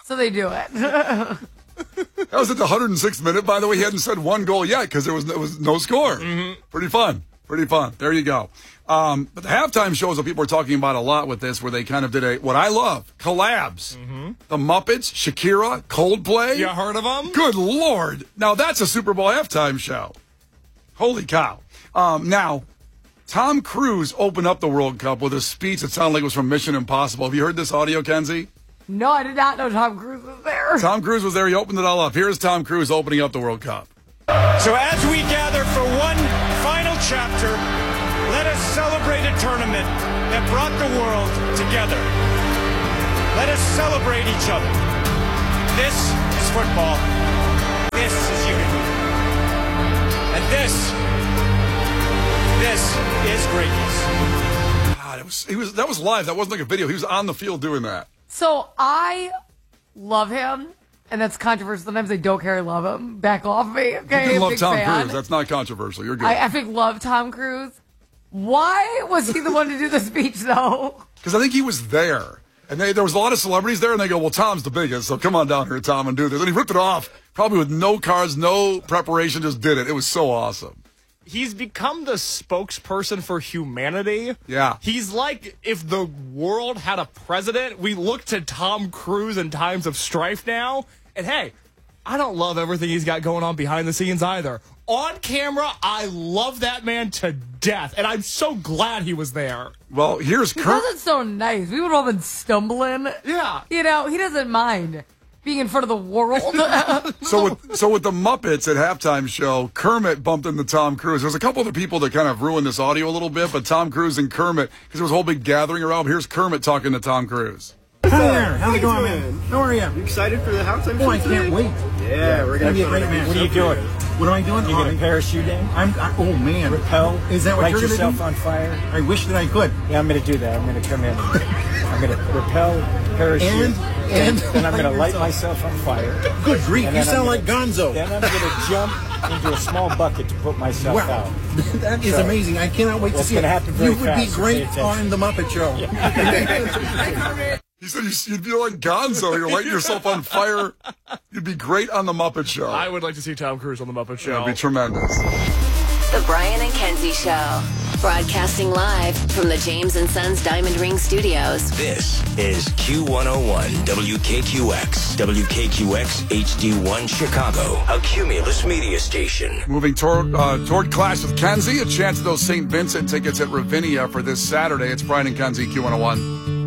So they do it. That was at the 106th minute, by the way. He hadn't said one goal yet because there was no score. Mm-hmm. Pretty fun. There you go. But the halftime shows that people are talking about a lot with this, where they kind of did what I love, collabs. Mm-hmm. The Muppets, Shakira, Coldplay. You heard of them? Good Lord. Now that's a Super Bowl halftime show. Holy cow. Now, Tom Cruise opened up the World Cup with a speech that sounded like it was from Mission Impossible. Have you heard this audio, Kenzie? No, I did not know Tom Cruise was there. Tom Cruise was there. He opened it all up. Here's Tom Cruise opening up the World Cup. So as we gather for one final chapter, let us celebrate a tournament that brought the world together. Let us celebrate each other. This is football. This is unity. And this is greatness. God, that was live. That wasn't like a video. He was on the field doing that. So I love him, and that's controversial. Sometimes I don't care I love him. Back off me, okay? You can love Big Tom fan. Cruise. That's not controversial. You're good. I effing love Tom Cruise. Why was he the one to do the speech, though? Because I think he was there. And there was a lot of celebrities there, and they go, well, Tom's the biggest, so come on down here, Tom, and do this. And he ripped it off, probably with no cards, no preparation, just did it. It was so awesome. He's become the spokesperson for humanity. Yeah. He's like, if the world had a president, we look to Tom Cruise in times of strife now. And hey, I don't love everything he's got going on behind the scenes either. On camera, I love that man to death, and I'm so glad he was there. Well, here's He Kermit. does it so nice. We would all been stumbling. Yeah. You know, he doesn't mind being in front of the world. So with the Muppets at halftime show, Kermit bumped into Tom Cruise. There's a couple other people that kind of ruined this audio a little bit, but Tom Cruise and Kermit, because there was a whole big gathering around. Here's Kermit talking to Tom Cruise. Hi there. How's it going, man? How are you? You excited for the halftime show? Oh, I can't wait. Yeah, we're gonna be a great man. What are you doing? What am I doing? You gonna parachuting? Oh man. Repel? Is that what Light you're gonna yourself do? on fire? I wish that I could. Yeah, I'm gonna do that. I'm gonna come in. I'm gonna repel, parachute, And then I'm gonna light myself on fire. Good grief, And you then sound I'm like Gonzo. Then I'm gonna jump into a small bucket to put myself Wow, out. that is amazing. I cannot wait to That's see it. gonna happen very You would be fast, so great pay attention. on the Muppet Show. He said you'd be like Gonzo. You're lighting yourself on fire. You'd be great on the Muppet Show. I would like to see Tom Cruise on the Muppet Show. That'd be tremendous. The Brian and Kenzie Show. Broadcasting live from the James & Sons Diamond Ring Studios. This is Q101 WKQX. WKQX HD1 Chicago. A Cumulus media station. Moving toward Clash with Kenzie, a chance at those St. Vincent tickets at Ravinia for this Saturday. It's Brian and Kenzie, Q101.